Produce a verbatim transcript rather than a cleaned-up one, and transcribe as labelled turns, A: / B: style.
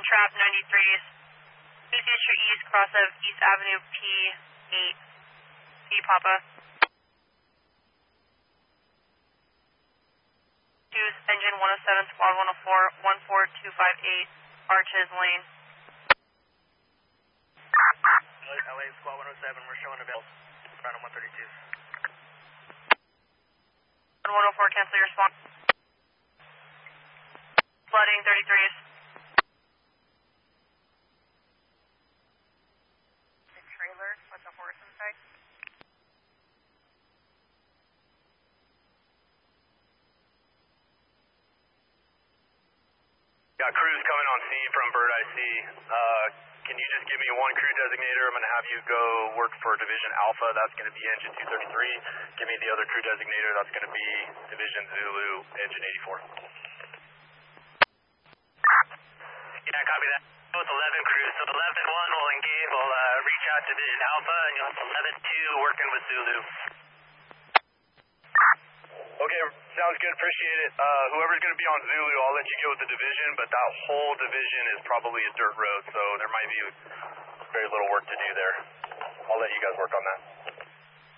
A: trap ninety-threes. East Fisher East, cross of East Avenue P eight. P Papa. Choose engine one oh seven, squad one oh four, one four two five eight, Arches Lane.
B: L A squad one oh seven, we're showing a bill. Front of one thirty-two.
A: one oh four, cancel your response. Flooding thirty-threes. The trailer with the horse inside.
C: Got crews coming on scene from Bird I C. Uh, can you just give me one crew designator? I'm going to have you go work for Division Alpha. That's going to be engine two thirty-three. Give me the other crew designator. That's going to be Division Zulu, engine eighty-four.
B: Yeah, copy that. Both eleven crews. So eleven one will engage. We'll uh, reach out to Division Alpha, and you'll have eleven two working with Zulu.
C: Okay, sounds good. Appreciate it. Uh, whoever's going to be on Zulu, I'll let you go with the division, but that whole division is probably a dirt road, so there might be very little work to do there. I'll let you guys work on that.